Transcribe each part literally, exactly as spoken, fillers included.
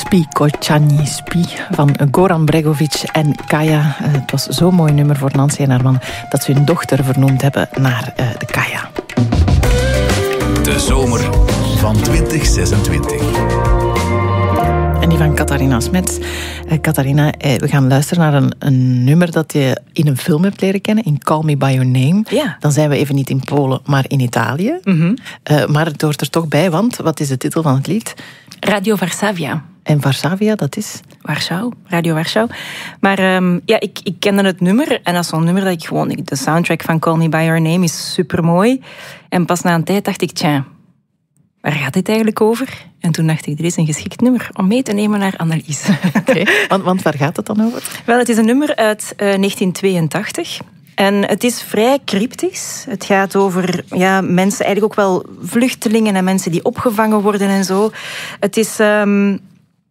Spi Kočani Spi van Goran Bregovic en Kaya. Uh, het was zo'n mooi nummer voor Nancy en haar man dat ze hun dochter vernoemd hebben naar uh, de Kaya. De zomer van twintig zesentwintig. En die van Catharina Smets. Uh, Catharina, uh, we gaan luisteren naar een, een nummer dat je in een film hebt leren kennen, in Call Me By Your Name. Ja. Dan zijn we even niet in Polen, maar in Italië. Mm-hmm. Uh, maar het hoort er toch bij, want wat is de titel van het lied? Radio Varsavia. En Varsavia, dat is? Warschau, Radio Warschau. Maar um, ja, ik, ik kende het nummer. En dat is zo'n nummer dat ik gewoon... De soundtrack van Call Me By Your Name is supermooi. En pas na een tijd dacht ik, tja, waar gaat dit eigenlijk over? En toen dacht ik, dit is een geschikt nummer om mee te nemen naar Annelies. Okay. Want, want waar gaat het dan over? Wel, het is een nummer uit uh, negentien tweeëntachtig. En het is vrij cryptisch. Het gaat over ja, mensen, eigenlijk ook wel vluchtelingen en mensen die opgevangen worden en zo. Het is... Um,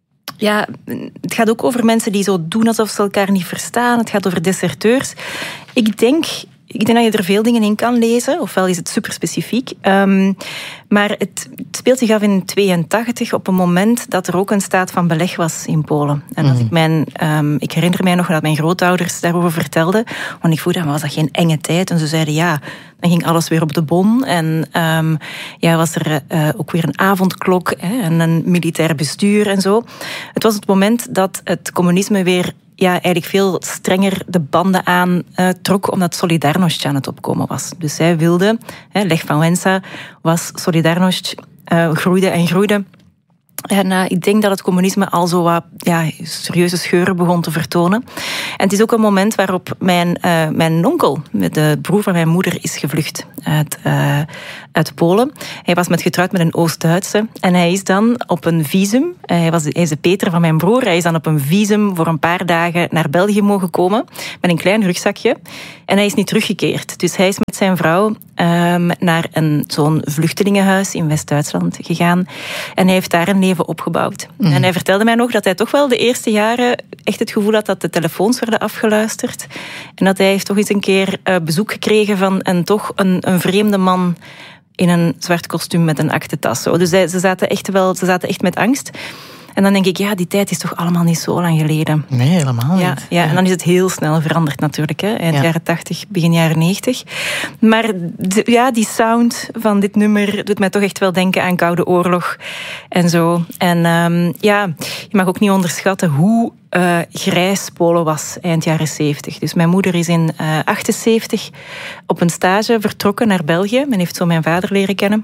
Ja, het gaat ook over mensen die zo doen alsof ze elkaar niet verstaan. Het gaat over deserteurs. Ik denk, ik denk dat je er veel dingen in kan lezen. Ofwel is het super specifiek. Um, maar het, het speelt zich af in tweeëntachtig op een moment dat er ook een staat van beleg was in Polen. En als ik, mijn, um, ik herinner mij nog dat mijn grootouders daarover vertelden. Want ik vroeg dan, was dat geen enge tijd? En ze zeiden ja, dan ging alles weer op de bon. En um, ja, was er uh, ook weer een avondklok hè, en een militair bestuur en zo. Het was het moment dat het communisme weer ja, eigenlijk veel strenger de banden aan uh, trok, omdat Solidarność aan het opkomen was. Dus zij wilde, hè, Lech Wałęsa was Solidarność, uh, groeide en groeide. En uh, ik denk dat het communisme al zo wat ja, serieuze scheuren begon te vertonen. En het is ook een moment waarop mijn, uh, mijn onkel, de broer van mijn moeder, is gevlucht uit, uh, uit Polen. Hij was met getrouwd met een Oost-Duitse. En hij is dan op een visum, uh, hij, was, hij is de Peter van mijn broer, hij is dan op een visum voor een paar dagen naar België mogen komen, met een klein rugzakje. En hij is niet teruggekeerd. Dus hij is met zijn vrouw um, naar een, zo'n vluchtelingenhuis in West-Duitsland gegaan. En hij heeft daar een leven opgebouwd. Mm. En hij vertelde mij nog dat hij toch wel de eerste jaren echt het gevoel had dat de telefoons werden afgeluisterd. En dat hij heeft toch eens een keer uh, bezoek gekregen van een toch een, een vreemde man in een zwart kostuum met een aktentas. Dus hij, ze, zaten echt wel, ze zaten echt met angst. En dan denk ik, ja, die tijd is toch allemaal niet zo lang geleden. Nee, helemaal niet. Ja, ja, en dan is het heel snel veranderd natuurlijk. Hè. Eind ja. jaren tachtig, begin jaren negentig. Maar de, ja, die sound van dit nummer doet mij toch echt wel denken aan Koude Oorlog en zo. En um, ja, je mag ook niet onderschatten hoe uh, grijs Polen was eind jaren zeventig. Dus mijn moeder is in uh, achtenzeventig op een stage vertrokken naar België. Men heeft zo mijn vader leren kennen.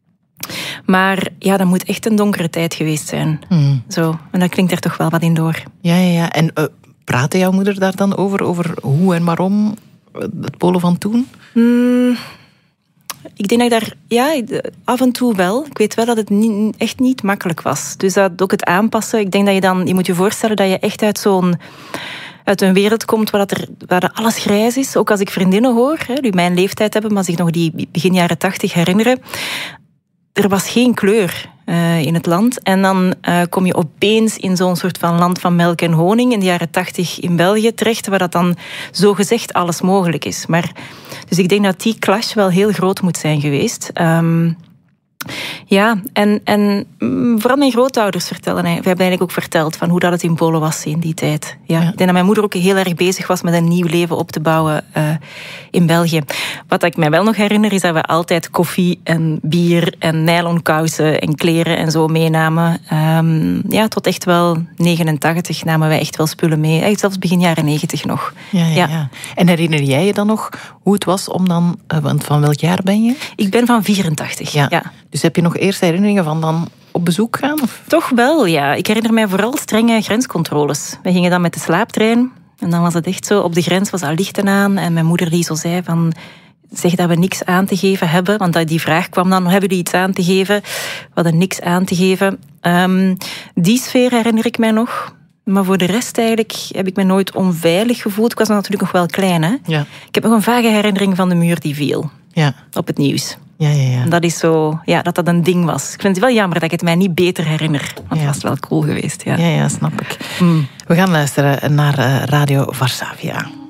Maar ja, dat moet echt een donkere tijd geweest zijn. Mm. Zo. En dat klinkt er toch wel wat in door. Ja, ja, ja. En uh, praatte jouw moeder daar dan over? Over hoe en waarom het Polen van toen? Mm, ik denk dat ik daar... Ja, af en toe wel. Ik weet wel dat het niet, echt niet makkelijk was. Dus dat ook het aanpassen. Ik denk dat je dan... Je moet je voorstellen dat je echt uit zo'n... uit een wereld komt waar, dat er, waar dat alles grijs is. Ook als ik vriendinnen hoor, hè, die mijn leeftijd hebben, maar zich nog die begin jaren tachtig herinneren. Er was geen kleur uh, in het land. En dan uh, kom je opeens in zo'n soort van land van melk en honing in de jaren tachtig in België terecht, waar dat dan zogezegd alles mogelijk is. Maar, dus ik denk dat die clash wel heel groot moet zijn geweest. Um, Ja, en, en vooral mijn grootouders vertellen. We hebben eigenlijk ook verteld van hoe dat het in Polen was in die tijd. Ja, ja. Ik denk dat mijn moeder ook heel erg bezig was met een nieuw leven op te bouwen uh, in België. Wat ik mij wel nog herinner is dat we altijd koffie en bier en nylonkousen en kleren en zo meenamen. Um, ja, tot echt wel negenentachtig namen wij echt wel spullen mee. Echt zelfs begin jaren negentig nog. Ja, ja, ja. Ja. En herinner jij je dan nog hoe het was om dan... Want van welk jaar ben je? Ik ben van vierentachtig, ja. ja. Dus heb je nog eerste herinneringen van dan op bezoek gaan? Of? Toch wel, ja. Ik herinner mij vooral strenge grenscontroles. We gingen dan met de slaaptrein. En dan was het echt zo, op de grens was al lichten aan. En mijn moeder die zo zei van... Zeg dat we niks aan te geven hebben. Want die vraag kwam dan, hebben jullie iets aan te geven? We hadden niks aan te geven. Um, die sfeer herinner ik mij nog. Maar voor de rest eigenlijk heb ik me nooit onveilig gevoeld. Ik was natuurlijk nog wel klein, hè. Ja. Ik heb nog een vage herinnering van de muur die viel. Ja. Op het nieuws. Ja, ja, ja. Dat is zo, ja, dat dat een ding was. Ik vind het wel jammer dat ik het mij niet beter herinner. Want ja. het was wel cool geweest. Ja, ja, ja snap ik. Mm. We gaan luisteren naar Radio Varsavia.